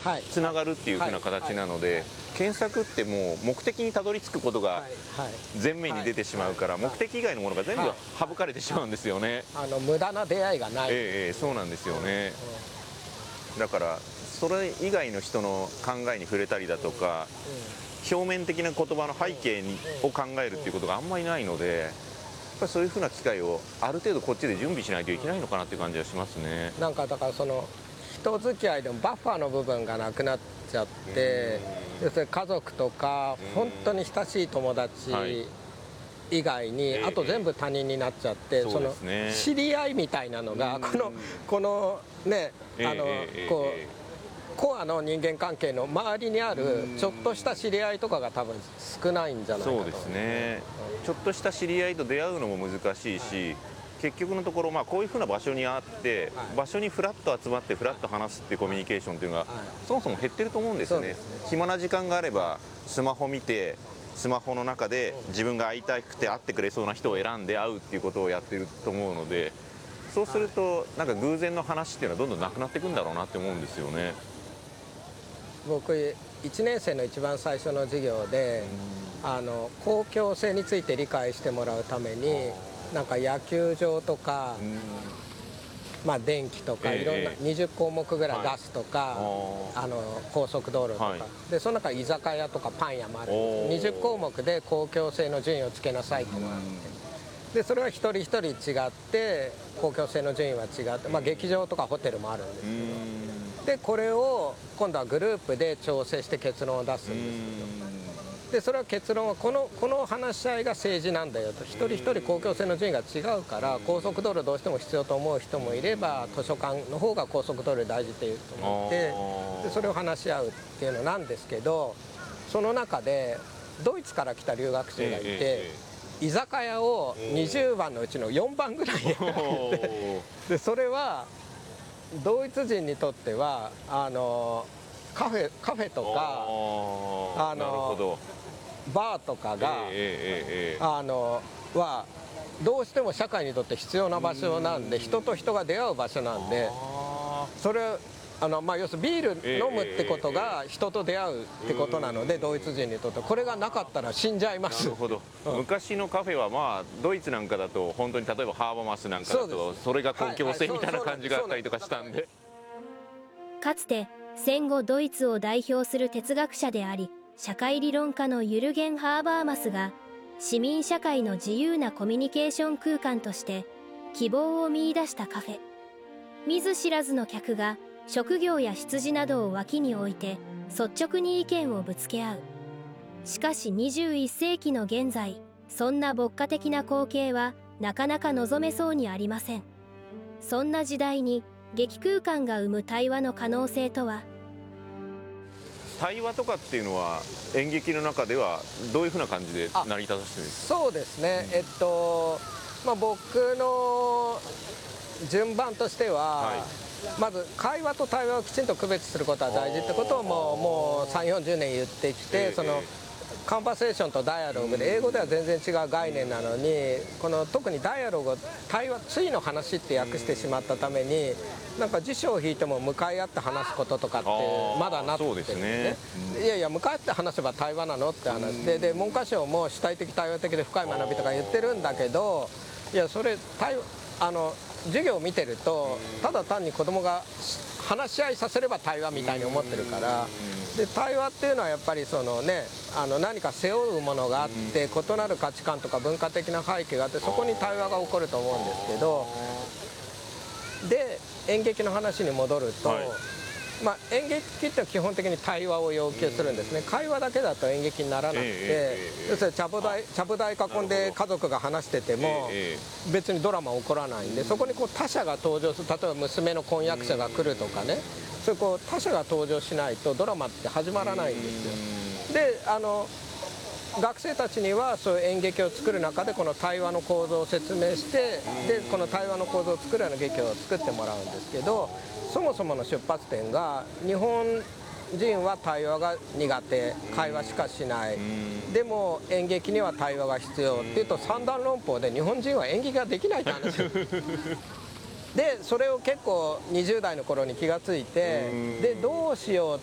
つながるっていう風な形なので、検索ってもう目的にたどり着くことが前面に出てしまうから、目的以外のものが全部省かれてしまうんですよね。 無駄な出会いがない。 そうなんですよね。だからそれ以外の人の考えに触れたりだとか、表面的な言葉の背景を考えるっていうことがあんまりないので、やっぱりそういうふうな機会をある程度こっちで準備しないといけないのかなっていう感じはしますね。 なんかだからその人付き合いでもバッファーの部分がなくなっちゃって、要するに家族とか本当に親しい友達以外に、あと全部他人になっちゃって、その知り合いみたいなのがこのね、こうコアの人間関係の周りにあるちょっとした知り合いとかが多分少ないんじゃないかと。 そうですね。ちょっとした知り合いと出会うのも難しいし、結局のところ、こういうふうな場所にあって、場所にフラッと集まってフラッと話すっていうコミュニケーションっていうのが、そもそも減ってると思うんですよね。暇な時間があればスマホ見て、スマホの中で自分が会いたくて会ってくれそうな人を選んで会うっていうことをやってると思うので、そうするとなんか偶然の話っていうのはどんどんなくなっていくんだろうなって思うんですよね。 僕1年生の一番最初の授業で公共性について理解してもらうために、なんか野球場とか、電気とかいろんな20項目ぐらいガスとか、高速道路とか、でその中居酒屋とかパン屋もあるんです。20項目で公共性の順位をつけなさいっていうのがあって、でそれは一人一人違って公共性の順位は違って、劇場とかホテルもあるんですけど、でこれを今度はグループで調整して結論を出すんですけど、でそれは結論はこの話し合いが政治なんだよと。一人一人公共性の順位が違うから、高速道路どうしても必要と思う人もいれば、図書館の方が高速道路大事っていう人もいて、でそれを話し合うっていうのなんですけど、その中でドイツから来た留学生がいて、居酒屋を20番のうちの4番ぐらい選んで、でそれはドイツ人にとってはカフェとかバーとかがはどうしても社会にとって必要な場所なんで、人と人が出会う場所なんで、それ要するにビール飲むってことが人と出会うってことなので、ドイツ人にとってこれがなかったら死んじゃいます。 なるほど。昔のカフェはドイツなんかだと本当に例えばハーバマスなんかだとそれが公共性みたいな感じがあったりとかしたんで、 かつて戦後ドイツを代表する哲学者であり社会理論家のユルゲン・ハーバーマスが市民社会の自由なコミュニケーション空間として希望を見出したカフェ。見ず知らずの客が職業や出自などを脇に置いて率直に意見をぶつけ合う。しかし21世紀の現在、そんな牧歌的な光景はなかなか望めそうにありません。そんな時代に劇空間が生む対話の可能性とは。 対話とかっていうのは演劇の中ではどういうふうな感じで成り立たせてるんですか？ そうですね、僕の順番としては、まず会話と対話をきちんと区別することは大事ってことをもう3、40年言ってきて、そのカンバセーションとダイアログで英語では全然違う概念なのに、特にダイアログを対話、対の話って訳してしまったために、なんか辞書を引いても向かい合って話すこととかってまだなってるんですね。いやいや向かい合って話せば対話なのって話で、文科省も主体的対話的で深い学びとか言ってるんだけど、いやそれ授業を見てるとただ単に子供が話し合いさせれば対話みたいに思ってるから、で対話っていうのはやっぱり何か背負うものがあって、異なる価値観とか文化的な背景があって、そこに対話が起こると思うんですけど、で演劇の話に戻ると、演劇って基本的に対話を要求するんですね。会話だけだと演劇にならなくて、要するにちゃぶ台囲んで家族が話してても別にドラマ起こらないんで、そこに他者が登場する、例えば娘の婚約者が来るとかね、そういう他者が登場しないとドラマって始まらないんですよ。で学生たちにはそういう演劇を作る中でこの対話の構造を説明して、でこの対話の構造を作るような劇を作ってもらうんですけど、そもそもの出発点が日本人は対話が苦手、会話しかしない、でも演劇には対話が必要っていうと三段論法で日本人は演劇ができないって話で、それを結構20代の頃に気がついて、でどうしようっ